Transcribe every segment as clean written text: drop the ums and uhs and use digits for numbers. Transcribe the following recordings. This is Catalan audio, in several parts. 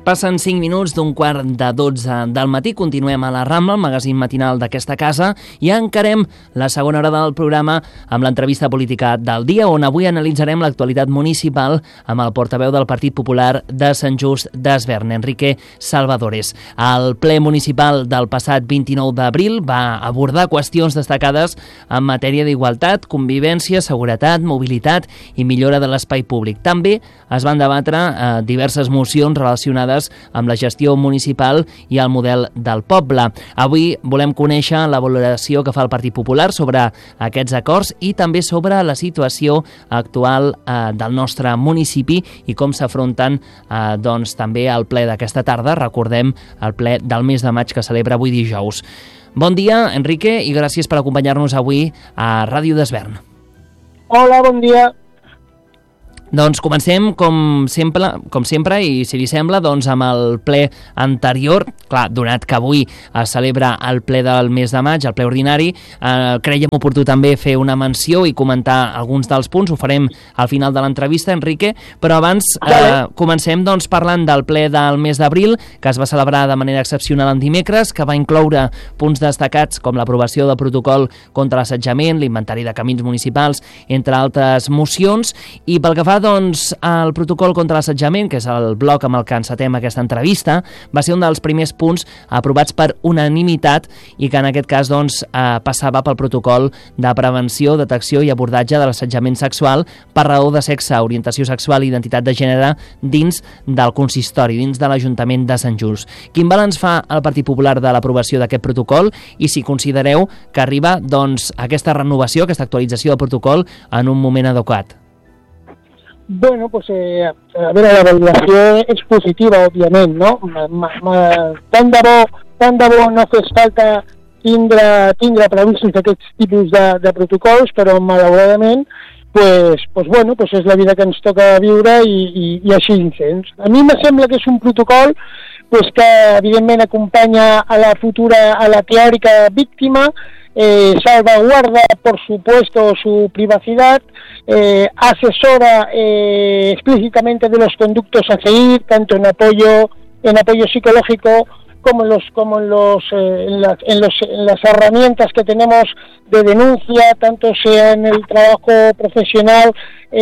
Passen 5 minuts d'un 11:45 del matí. Continuem a la Rambla, el magazín matinal d'aquesta casa, i encarem la segona hora del programa amb l'entrevista política del dia, on avui analitzarem l'actualitat municipal amb el portaveu del Partit Popular de Sant Just d'Esvern, Enrique Salvadores. El ple municipal del passat 29 d'abril va abordar qüestions destacades en matèria d'igualtat, convivència, seguretat, mobilitat i millora de l'espai públic. També es van debatre diverses mocions relacionades amb la gestió municipal i el model del poble. Avui volem conèixer la valoració que fa el Partit Popular sobre aquests acords i també sobre la situació actual del nostre municipi i com s'afronten doncs, també el ple d'aquesta tarda. Recordem el ple del mes de maig que celebra avui dijous. Bon dia, Enrique, i gràcies per acompanyar-nos avui a Ràdio d'Esvern. Hola, bon dia. Doncs comencem, com sempre, i si li sembla, doncs amb el ple anterior. Clar, donat que avui es celebra el ple del mes de maig, el ple ordinari, creiem oportú també fer una menció i comentar alguns dels punts. Ho farem al final de l'entrevista, Enrique, però abans comencem doncs, parlant del ple del mes d'abril, que es va celebrar de manera excepcional en dimecres, que va incloure punts destacats com l'aprovació del protocol contra l'assetjament, l'inventari de camins municipals, entre altres mocions, i pel que fa doncs, el protocol contra l'assetjament, que és el bloc amb el que encetem aquesta entrevista, va ser un dels primers punts aprovats per unanimitat i que en aquest cas doncs, passava pel protocol de prevenció, detecció i abordatge de l'assetjament sexual per raó de sexe, orientació sexual i identitat de gènere dins del consistori, dins de l'Ajuntament de Sant Just. Quin balanç fa el Partit Popular de l'aprovació d'aquest protocol i si considereu que arriba doncs, aquesta renovació, aquesta actualització del protocol en un moment adequat? Bueno, pues a veure, la valoració és positiva, òbviament, no? Tant de bo no fes falta tindre previstos aquests tipus de protocols, però malauradament pues és la vida que ens toca viure i així ens sents. A mi me sembla que és un protocol pues, que evidentment acompanya a la teòrica víctima, salvaguarda por supuesto su privacidad, asesora explícitamente de los conductos a seguir, tanto en apoyo psicológico como en las herramientas que tenemos de denuncia, tanto sea en el trabajo profesional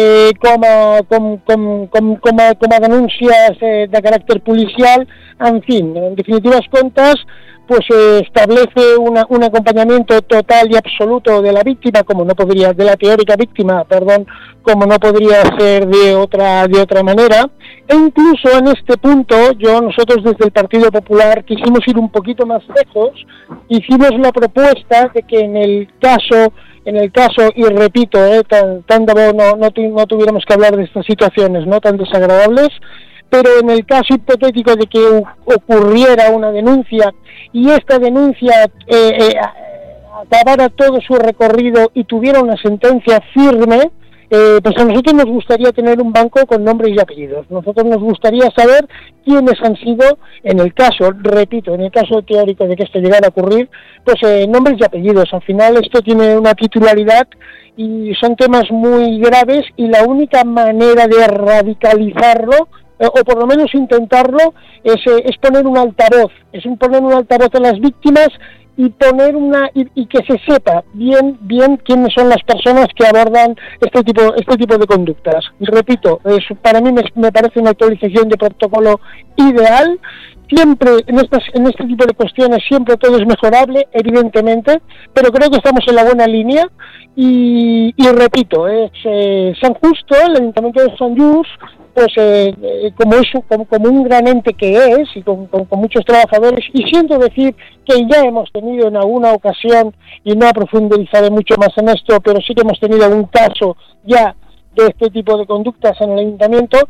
como denuncias de carácter policial. En fin, en definitivas cuentas, pues establece un acompañamiento total y absoluto de la víctima, de la teórica víctima, como no podría ser de otra manera. E incluso en este punto, nosotros desde el Partido Popular quisimos ir un poquito más lejos, hicimos la propuesta de que en el caso, y repito, tan de bo no tuviéramos que hablar de estas situaciones no tan desagradables, pero en el caso hipotético de que ocurriera una denuncia y esta denuncia acabara todo su recorrido y tuviera una sentencia firme, pues a nosotros nos gustaría tener un banco con nombres y apellidos. Nosotros nos gustaría saber quiénes han sido, en el caso teórico de que esto llegara a ocurrir, pues nombres y apellidos. Al final esto tiene una titularidad y son temas muy graves y la única manera de radicalizarlo o por lo menos intentarlo, es poner un altavoz, a las víctimas y y que se sepa bien quiénes son las personas que abordan este tipo de conductas. Y repito, para mí me parece una actualización de protocolo ideal. Siempre en este tipo de cuestiones siempre todo es mejorable, evidentemente, pero creo que estamos en la buena línea y repito, San Justo, el Ayuntamiento de Sant Just, pues como un gran ente que es y con muchos trabajadores, y siento decir que ya hemos tenido en alguna ocasión, y no profundizaré mucho más en esto, pero sí que hemos tenido algún caso ya de este tipo de conductas en el ayuntamiento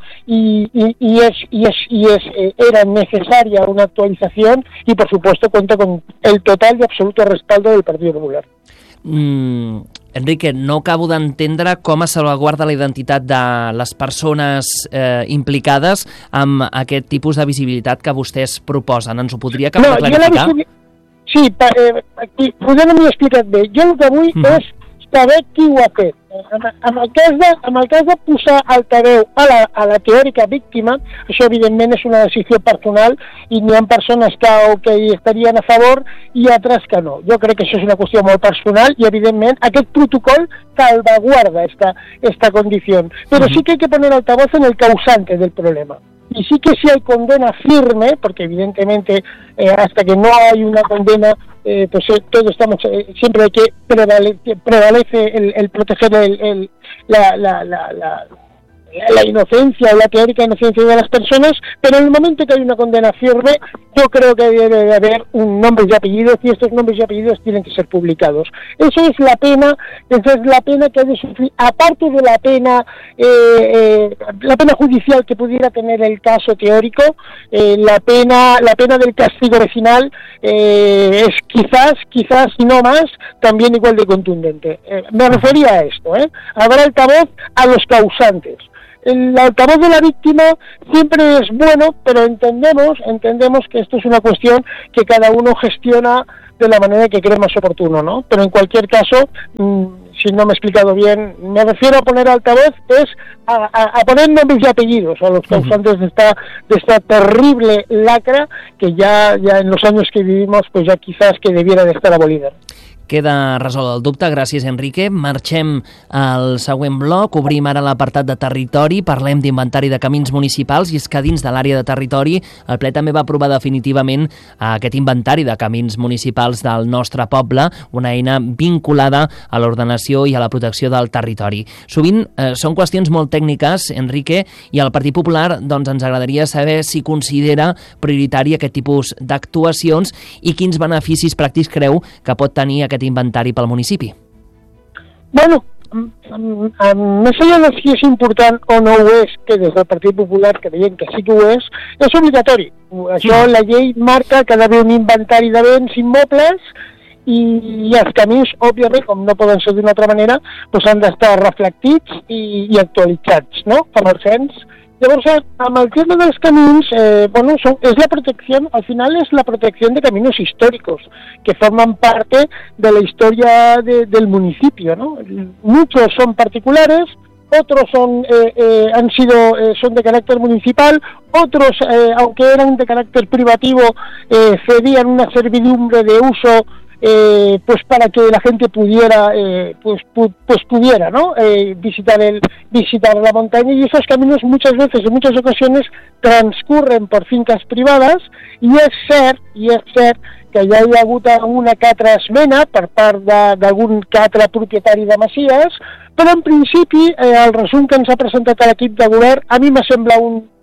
era necesaria una actualización y por supuesto cuenta con el total y absoluto respaldo del Partido Popular. Enrique, no acabo d'entendre com es salvaguarda la identitat de les persones implicades amb aquest tipus de visibilitat que vostès proposen. Ens ho podria acabar de clarificar? Sí, potser no m'ho he explicat bé. Jo el que vull és saber qui ho ha fet. En el cas de posar altaveu a la teòrica víctima, això evidentment és una decisió personal i n'hi ha persones que hi estarien a favor i altres que no. Jo crec que això és una qüestió molt personal i evidentment aquest protocol salvaguarda esta condición. Pero sí que hay que poner altavoz en el causante del problema. Y sí que si hay condena firme, porque evidentemente hasta que no hay una condena, pues todos estamos, siempre hay que prevalece el proteger la inocencia o la teórica inocencia de las personas, pero en el momento que hay una condena firme, yo creo que debe de haber un nombre y apellidos y estos nombres y apellidos tienen que ser publicados. Esa es la pena que ha de sufrir, aparte de la pena judicial que pudiera tener el caso teórico, la pena del castigo final es quizás, si no más, también igual de contundente. Me refería a esto, habrá altavoz a los causantes. El altavoz de la víctima siempre es bueno, pero entendemos que esto es una cuestión que cada uno gestiona de la manera que cree más oportuno, ¿no? Pero en cualquier caso, si no me he explicado bien, me refiero a poner altavoz, es a poner nombres y apellidos a los causantes de esta terrible lacra que ya en los años que vivimos, pues ya quizás que debiera de estar abolida. Queda resolt el dubte, gràcies Enrique. Marxem al següent bloc, obrim ara l'apartat de territori, parlem d'inventari de camins municipals i és que dins de l'àrea de territori el ple també va aprovar definitivament aquest inventari de camins municipals del nostre poble, una eina vinculada a l'ordenació i a la protecció del territori. Sovint són qüestions molt tècniques, Enrique, i al Partit Popular doncs, ens agradaria saber si considera prioritari aquest tipus d'actuacions i quins beneficis pràctics creu que pot tenir aquest inventari pel municipi. Bueno, més enllà de si és important o no ho és, que des del Partit Popular creiem que sí que ho és obligatori. Això la llei marca que ha d'haver un inventari de béns immobles i els camins, òbviament, com no poden ser d'una altra manera, doncs han d'estar reflectits i actualitzats, ¿no? Com el cens. Llavors, amb el tema dels camins, es la protección, al final es la protección de caminos históricos, que forman parte de la historia del municipio, ¿no? Muchos son particulares, otros son de carácter municipal, otros, aunque eran de carácter privativo, cedían una servidumbre de uso pues para que la gente pudiera pudiera, ¿no? visitar la montaña, y esos caminos muchas veces, en muchas ocasiones, transcurren por fincas privadas, i és cert que ja hi ha hagut alguna que altra esmena per part d'algun que altre propietari de masies, però en principi el resum que ens ha presentat l'equip de govern a mi m'ha semblat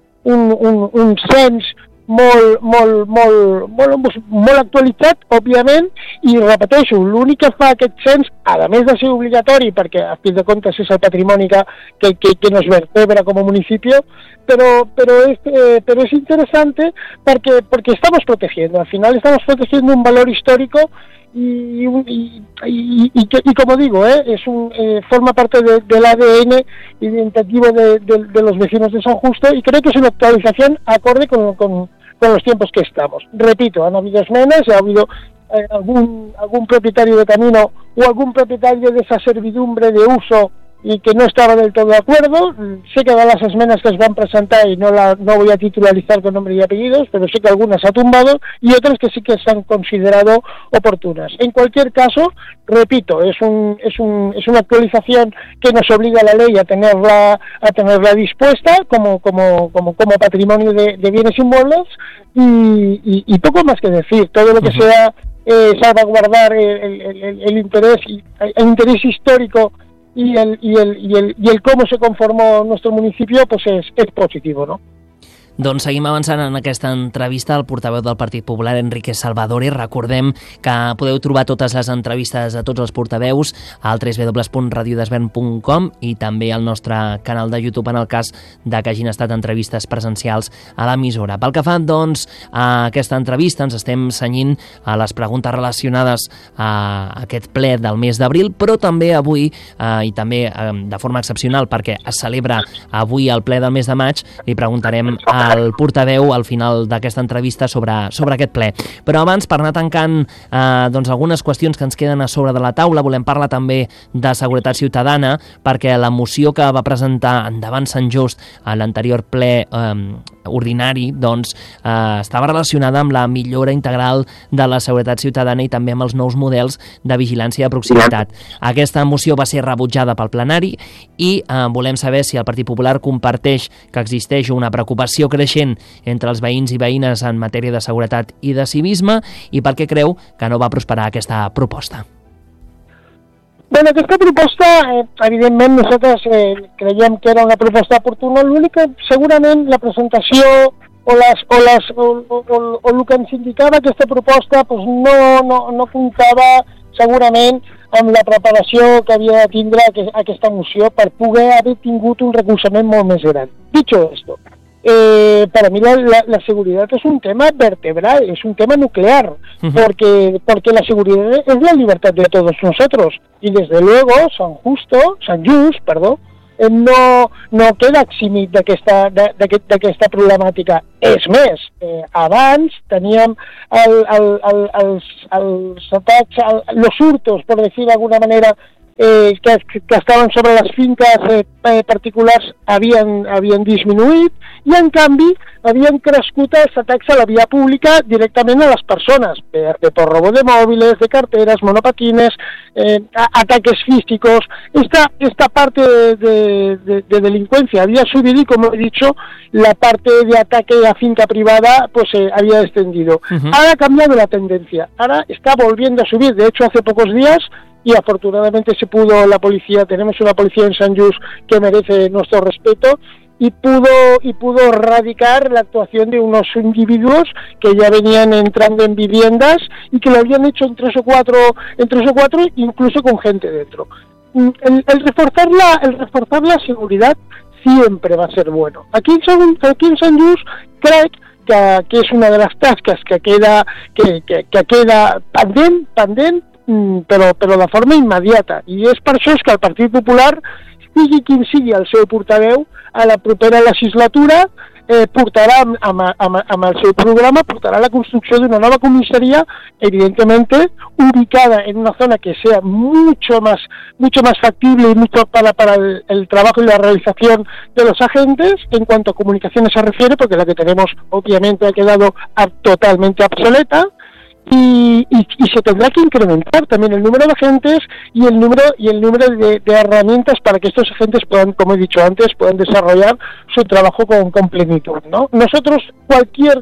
un cens molt actualitzat, òbviament, i repeteixo, l'únic que fa aquest cens, a més de ser obligatori, perquè a fi de comptes és el patrimoni que nos vertebra como municipio, pero es interesante porque estamos protegiendo, al final estamos protegiendo un valor histórico y como digo, forma parte del ADN identitativo de los vecinos de San Justo, y creo que es una actualización acorde con los tiempos que estamos. Repito, han habido esmenas, ha habido algún propietario de camino o algún propietario de esa servidumbre de uso y que no estaba del todo de acuerdo. Sé que de las esmenas que se van a presentar, y no voy a titularizar con nombre y apellidos, pero sé que algunas ha tumbado y otras que sí que se han considerado oportunas. En cualquier caso, repito, es una actualización que nos obliga a la ley a tenerla dispuesta como patrimonio de bienes inmuebles, y poco más que decir. Todo lo que sea salvaguardar el interés histórico y el cómo se conformó nuestro municipio, pues es positivo, ¿no? Doncs seguim avançant en aquesta entrevista al portaveu del Partit Popular, Enrique Salvadori. Recordem que podeu trobar totes les entrevistes a tots els portaveus al www.radiodesvern.com i també al nostre canal de YouTube en el cas de que hagin estat entrevistes presencials a l'emissora. Pel que fa, doncs, a aquesta entrevista ens estem cenyint a les preguntes relacionades a aquest ple del mes d'abril, però també avui, i també de forma excepcional perquè es celebra avui el ple del mes de maig, li preguntarem a el portaveu al final d'aquesta entrevista sobre aquest ple. Però abans, per anar tancant doncs algunes qüestions que ens queden a sobre de la taula, volem parlar també de seguretat ciutadana, perquè la moció que va presentar Endavant Sant Just a l'anterior ple ordinari doncs, estava relacionada amb la millora integral de la seguretat ciutadana i també amb els nous models de vigilància de proximitat. Aquesta moció va ser rebutjada pel plenari i volem saber si el Partit Popular comparteix que existeix una preocupació creixent entre els veïns i veïnes en matèria de seguretat i de civisme i per què creu que no va prosperar aquesta proposta. Bueno, aquesta proposta, evidentment, nosaltres creiem que era una proposta oportuna. L'únic que segurament la presentació o el que ens indicava aquesta proposta pues no comptava segurament amb la preparació que havia de tindre aquesta moció per poder haver tingut un recolzament molt més gran. Dicho esto, para mí la seguridad es un tema vertebral, es un tema nuclear, porque la seguridad es la libertad de todos nosotros y desde luego Sant Just no queda eximit d'aquesta problemàtica. És més, abans teníem els atacs, los hurtos, per dir d'alguna manera, que estaven sobre les finques particulars havien disminuït i en canvi havien crescut els atacs a la via pública directament a les persones, por robo de móviles, de carteras, monopatines, ataques físicos. Esta parte de delincuencia había subido y, como he dicho, la parte de ataque a finca privada pues había descendido. Ahora ha cambiado la tendencia, ahora está volviendo a subir. De hecho, hace pocos días, y afortunadamente tenemos una policía en Sant Just que merece nuestro respeto, y pudo erradicar la actuación de unos individuos que ya venían entrando en viviendas y que lo habían hecho en tres o cuatro, incluso con gente dentro. El reforzar la seguridad siempre va a ser bueno. Aquí en Sant Just crec que és una de les tasques que queda pendent, però de forma immediata, i és per això que el Partit Popular, sigui quin sigui el seu portaveu, a la propera legislatura portarà amb el seu programa la construcció d'una nova comissaria, evidentemente ubicada en una zona que sea mucho más factible y mucho para el trabajo y la realización de los agentes en cuanto a comunicaciones se refiere, porque la que tenemos obviamente ha quedado totalmente obsoleta. Y se tendrá que incrementar también el número de agentes y el número de herramientas para que estos agentes puedan, como he dicho antes, puedan desarrollar su trabajo con plenitud, ¿no? Nosotros cualquier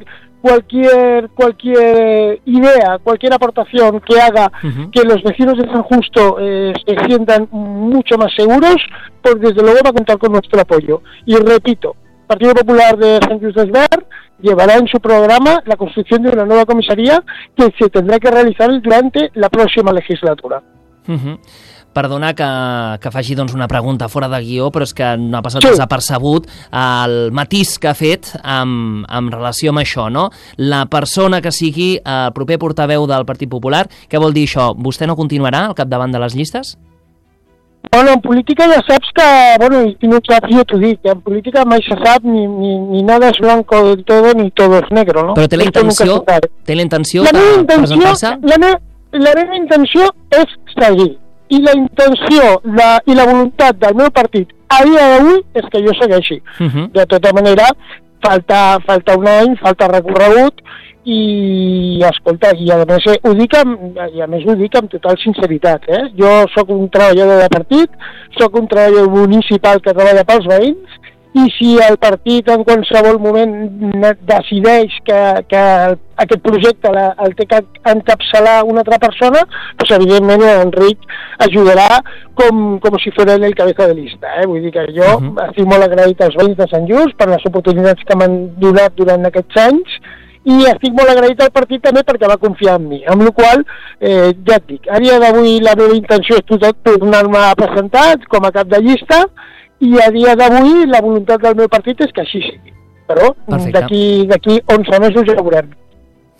idea, cualquier aportación que haga que los vecinos de San Justo se sientan mucho más seguros, pues desde luego va a contar con nuestro apoyo. Y repito, el Partido Popular de Sant Just Desvern llevará en su programa la construcción de una nueva comisaría que se tendrá que realizar durante la próxima legislatura. Perdona que faci doncs, una pregunta fora de guió, però és que no ha passat desapercebut el matís que ha fet en relació amb això, no? La persona que sigui el proper portaveu del Partit Popular, què vol dir això? Vostè no continuarà al capdavant de les llistes? Bueno, en política ja saps que, i si no saps jo t'ho dic, en política mai se sap ni nada es blanco del todo ni todo es negro, no? Però té la intenció de presentar-se? La meva intenció és seguir, i la intenció i la voluntat del meu partit a dia d'avui és que jo segueixi. De tota manera, falta un any, falta recorregut, i escolta, i a més ho dic amb total sinceritat, jo sóc un treballador de partit, sóc un treballador municipal que treballa pels veïns, i si el partit en qualsevol moment decideix que aquest projecte el té que encapçalar una altra persona, doncs evidentment Enric ajudarà com si fos el cabeza de lista. Vull dir que jo estic molt agraït als veïns de Sant Just per les oportunitats que m'han donat durant aquests anys, i estic molt agraït al partit també perquè va confiar en mi, amb la qual ja et dic, a dia d'avui la meva intenció és tornar-me a presentar com a cap de llista, i a dia d'avui la voluntat del meu partit és que així sigui, però d'aquí 11 mesos ja ho veurem.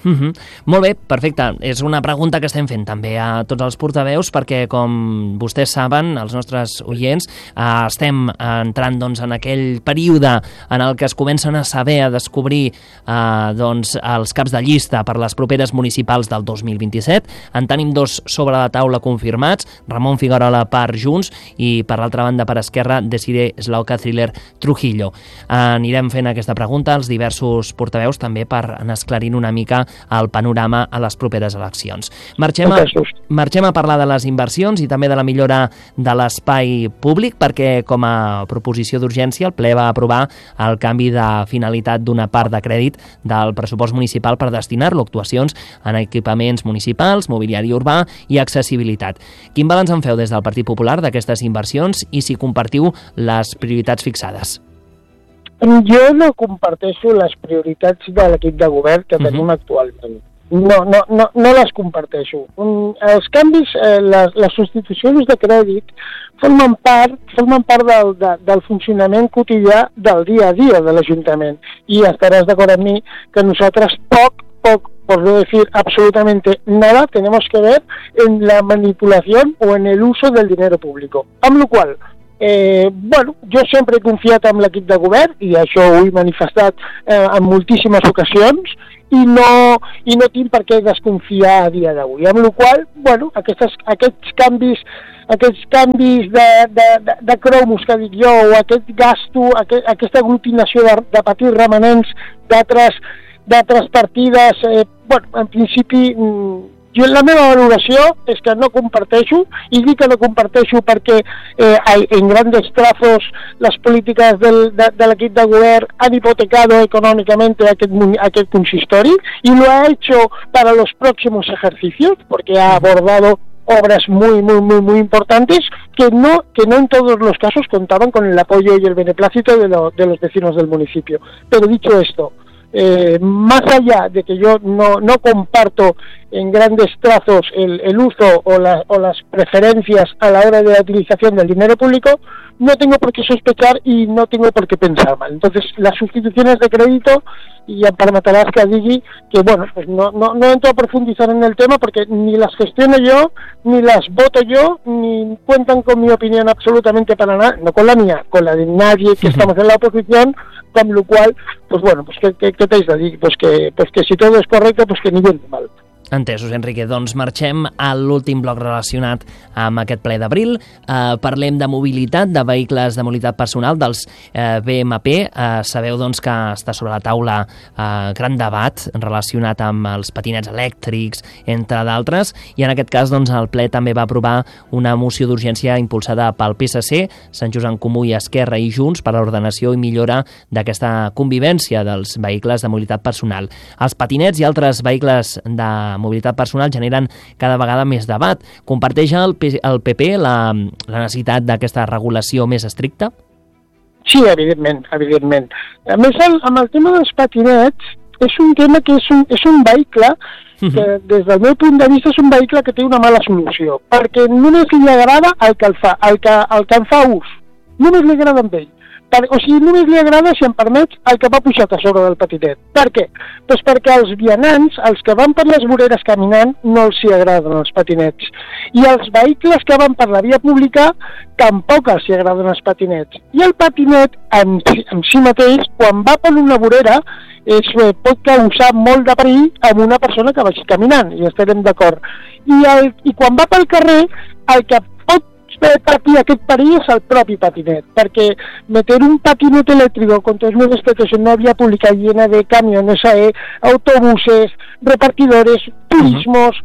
Molt bé, perfecte. És una pregunta que estem fent també a tots els portaveus perquè, com vostès saben, els nostres oients, estem entrant en aquell període en el que es comencen a saber, a descobrir els caps de llista per les properes municipals del 2027. En tenim 2 sobre la taula confirmats, Ramon Figuerola per Junts i, per l'altra banda, per Esquerra, Desiree Slaughter Thriller Trujillo. Anirem fent aquesta pregunta als diversos portaveus també per anar esclarint una mica el panorama a les properes eleccions. Marxem a parlar de les inversions i també de la millora de l'espai públic, perquè com a proposició d'urgència el ple va aprovar el canvi de finalitat d'una part de crèdit del pressupost municipal per destinar-lo a actuacions en equipaments municipals, mobiliari urbà i accessibilitat. Quin balanç en feu des del Partit Popular d'aquestes inversions i si compartiu les prioritats fixades? Jo no comparteixo les prioritats de l'equip de govern que tenim actualment. No les comparteixo. Els canvis, les substitucions de crèdit formen part del funcionament quotidià del dia a dia de l'Ajuntament. I estaràs d'acord amb mi que nosaltres poc, por no decir absolutamente nada, tenemos que ver en la manipulación o en el uso del dinero público. Amb lo qual, jo sempre he confiat en l'equip de govern i això ho he manifestat en moltíssimes ocasions i no tinc per què desconfiar a dia d'avui. Amb la qual cosa, aquests canvis de cromos que dic jo o aquest gasto, aquesta aglutinació de petits remanents d'altres partides, en principi la meva valoració és que no comparteixo, i dic que no comparteixo perquè en grandes trazos les polítiques de l'equip de govern han hipotecado económicamente aquest consistori y lo ha hecho para los próximos ejercicios porque ha abordado obras muy importantes que no en todos los casos contaban con el apoyo y el beneplácito de los vecinos del municipio. Pero dicho esto, más allá de que yo no comparto en grandes trazos el uso o las preferencias a la hora de la utilización del dinero público, no tengo por qué sospechar y no tengo por qué pensar mal. Entonces, las sustituciones de crédito, y em permetràs que digui que, no entro a profundizar en el tema porque ni las gestiono yo, ni las voto yo, ni cuentan con mi opinión absolutamente para nada, no con la mía, con la de nadie que estamos en la oposición, con lo cual, ¿qué t'haig de dir? Que si todo es correcto, que ni bien ni mal. Entesos, Enrique. Doncs marxem a l'últim bloc relacionat amb aquest ple d'abril. Parlem de mobilitat, de vehicles de mobilitat personal, dels BMP. Sabeu que està sobre la taula gran debat relacionat amb els patinets elèctrics, entre d'altres, i en aquest cas el ple també va aprovar una moció d'urgència impulsada pel PSC, Sant Just en Comú i Esquerra i Junts per a l'ordenació i millora d'aquesta convivència dels vehicles de mobilitat personal. Els patinets i altres vehicles de mobilitat personal generen cada vegada més debat. Comparteix el PP la necessitat d'aquesta regulació més estricta? Sí, evidentment. A més, amb el tema dels patinets, és un tema que és un vehicle que, des del meu punt de vista, és un vehicle que té una mala solució, perquè només li agrada el que en fa ús. Només li agrada amb ell. Només li agrada, si em permets, el que va pujat a sobre del patinet. Per què? Doncs perquè els vianants, els que van per les voreres caminant, no els hi agraden els patinets. I els vehicles que van per la via pública tampoc els hi agraden els patinets. I el patinet, en si mateix, quan va per una vorera, pot causar molt de perill a una persona que vagi caminant, i estarem d'acord. I quan va pel carrer, el que patir aquest perill és el propi patinet, perquè meter un patinet eléctrico con todos mis respetos en una vía pública llena de camiones, autobuses, repartidores, turismos,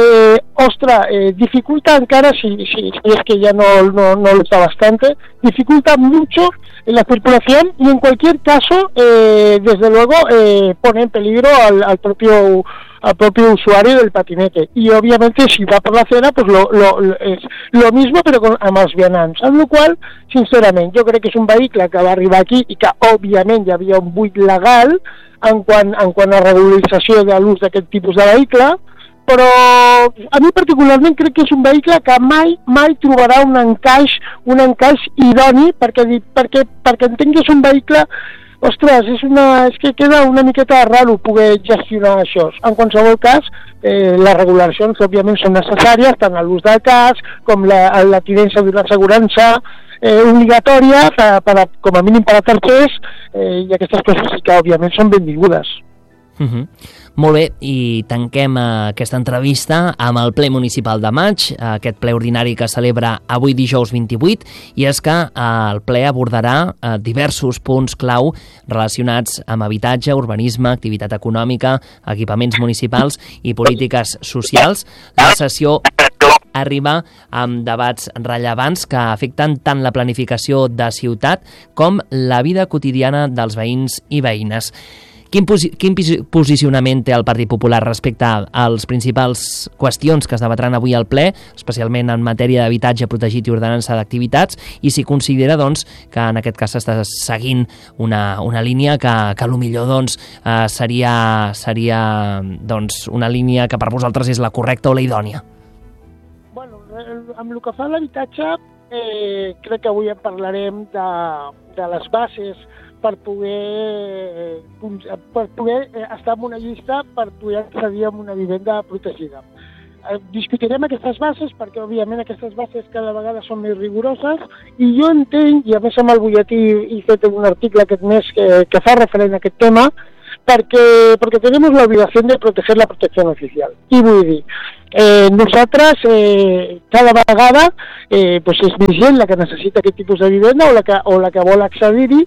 dificulta encara, si es que ya no lo está bastante, dificulta mucho la circulación y en cualquier caso, desde luego, pone en peligro al propio usuario del patinete. Y obviamente si va por la acera, pues es lo mismo però amb els vianants. Amb la qual cosa, sincerament, jo crec que és un vehicle que va arribar aquí i que òbviament hi havia un buit legal en quant a regularització de l'ús d'aquest tipus de vehicle, però a mi particularment crec que és un vehicle que mai trobarà un encaix idoni perquè entenc que és un vehicle ostres, és que queda una miqueta raro poder gestionar això. En qualsevol cas, les regulacions òbviament són necessàries, tant l'ús del casc com la tinença d'una assegurança obligatòria com a mínim per a tercers, i aquestes coses sí que òbviament són benvingudes. Molt bé, i tanquem aquesta entrevista amb el ple municipal de maig, aquest ple ordinari que celebra avui dijous 28, i és que el ple abordarà diversos punts clau relacionats amb habitatge, urbanisme, activitat econòmica, equipaments municipals i polítiques socials. La sessió arriba amb debats rellevants que afecten tant la planificació de ciutat com la vida quotidiana dels veïns i veïnes. Quin posicionament té el Partit Popular respecte als principals qüestions que es debatran avui al ple, especialment en matèria d'habitatge protegit i ordenança d'activitats, i si considera doncs, que en aquest cas s'està seguint una línia que potser seria doncs, una línia que per vosaltres és la correcta o la idònia? Bueno, amb el que fa a l'habitatge, crec que avui en parlarem de les bases per poder estar en una llista per poder accedir a una vivenda protegida. Discutirem aquestes bases perquè, òbviament, aquestes bases cada vegada són més rigoroses i jo entenc, i a més amb el butlletí he fet un article aquest mes que fa referent a aquest tema, porque tenemos la obligación de proteger la protección oficial. I vull dir, nosaltres cada vegada pues és més gent la que necessita aquest tipus de vivenda o la que vol accedir-hi,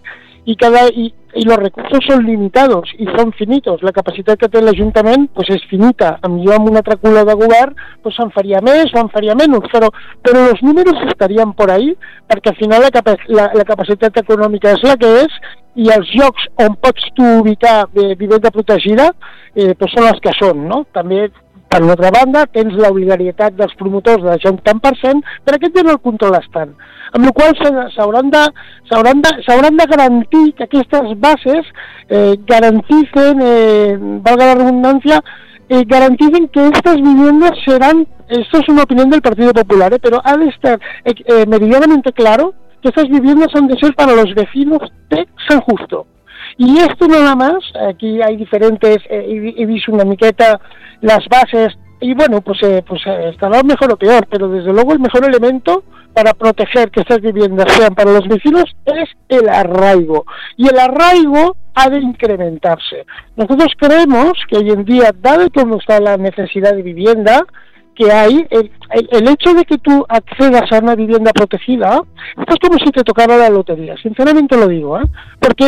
y los recursos son limitados y son finitos. La capacitat que té l'Ajuntament pues és finita. Jo amb una altra cula de govern pues en faria més o en faria menys, però els números estarien por ahí, perquè al final la capacitat econòmica és la que és i els llocs on pots tu ubicar vivenda protegida pues són els que són, no? També, per l'altra banda, tens l'obligatorietat dels promotors de deixar un tant per cent, però aquest ja no el controles tant. Amb la qual s'hauran de garantir que aquestes bases garanticen, valga la redundancia, garanticen que estas viviendas serán, esto es una opinión del Partido Popular, pero ha de estar meridianamente claro que estas viviendas han de ser para los vecinos de San Justo. Y esto nada más, aquí hay diferentes, he visto una miqueta las bases, y bueno, pues estará mejor o peor, pero desde luego el mejor elemento para proteger que estas viviendas sean para los vecinos es el arraigo. Y el arraigo ha de incrementarse. Nosotros creemos que hoy en día, dado cómo está la necesidad de vivienda que hay, el hecho de que tú accedas a una vivienda protegida, esto es como si te tocara la lotería, sinceramente lo digo, porque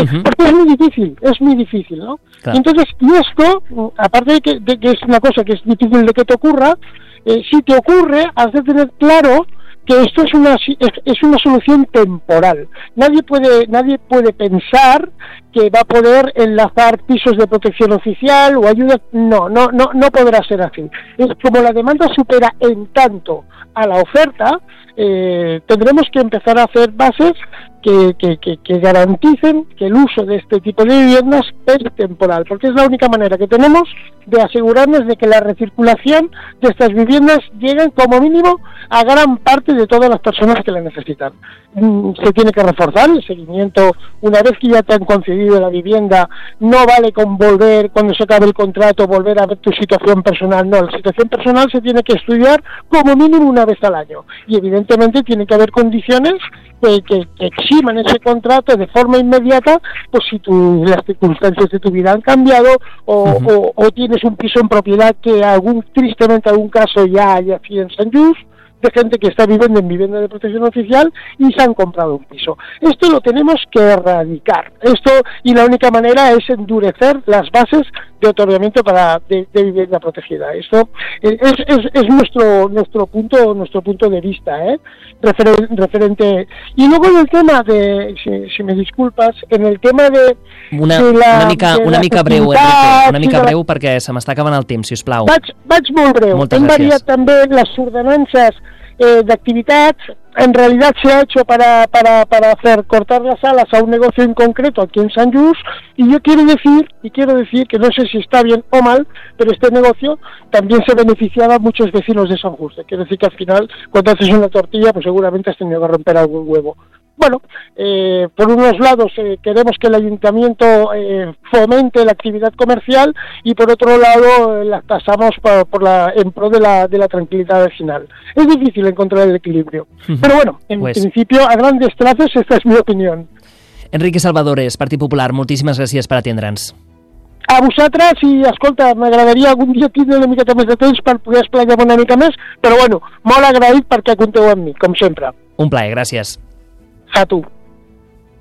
es muy difícil, ¿no? Claro. Entonces, y esto, aparte de que es una cosa que es difícil de que te ocurra, si te ocurre, has de tener claro que esto es una solución temporal. Nadie puede pensar que va a poder enlazar pisos de protección oficial o ayuda. No podrá ser así. Es como la demanda supera en tanto a la oferta, tendremos que empezar a hacer bases que garanticen que el uso de este tipo de viviendas es temporal, porque es la única manera que tenemos de asegurarnos de que la recirculación de estas viviendas lleguen como mínimo a gran parte de todas las personas que la necesitan. Se tiene que reforzar el seguimiento. Una vez que ya te han concedido la vivienda, no vale con volver, cuando se acabe el contrato, volver a ver tu situación personal. No, la situación personal se tiene que estudiar como mínimo una vez al año. Y evidentemente tiene que haber condiciones que eximan ese contrato de forma inmediata, pues si las circunstancias de tu vida han cambiado o tienes un piso en propiedad que tristemente algún caso ya haya sido en Sant Just, de gente que está viviendo en vivienda de protección oficial y se han comprado un piso. Esto lo tenemos que erradicar. Y la única manera es endurecer las bases de otorgamiento de vivienda protegida. Esto es nuestro punto de vista, referente. Y luego en el tema de, si me disculpas, en el tema de una mica breu, Enrique, una mica breu perquè se m'està acabant el temps, si us plau. Vaig molt breu. Hem variat també les ordenances de actividad. En realidad se ha hecho para hacer cortar las alas a un negocio en concreto aquí en Sant Just, y yo quiero decir que no sé si está bien o mal, pero este negocio también se beneficiaba a muchos vecinos de Sant Just. Quiero decir que al final, cuando haces una tortilla, pues seguramente has tenido que romper algún huevo. bueno, por unos lados queremos que el ayuntamiento fomente la actividad comercial y por otro lado la tasamos en pro de la tranquilidad vecinal. Es difícil encontrar el equilibrio, pero bueno, en principio, a grandes trazos, esta és mi opinió. Enrique Salvadores, Partit Popular, moltíssimes gràcies per atendre'ns. A vosaltres, i escolta, m'agradaria algun dia tindre una miqueta més de temps per poder explicar-me una mica més, però bueno, molt agraït perquè compteu amb mi, com sempre. Un plaer, gràcies. A tu.